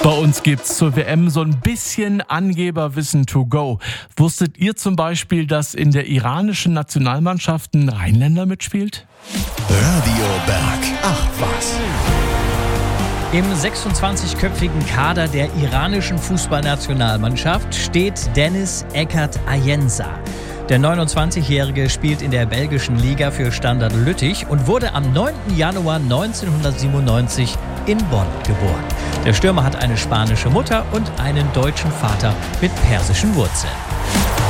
Bei uns gibt's zur WM so ein bisschen Angeberwissen to go. Wusstet ihr zum Beispiel, dass in der iranischen Nationalmannschaft ein Rheinländer mitspielt? Radio Berg. Ach was. Im 26-köpfigen Kader der iranischen Fußballnationalmannschaft steht Deniz Eckert Ayenza. Der 29-Jährige spielt in der belgischen Liga für Standard Lüttich und wurde am 9. Januar 1997 in Bonn geboren. Der Stürmer hat eine spanische Mutter und einen deutschen Vater mit persischen Wurzeln.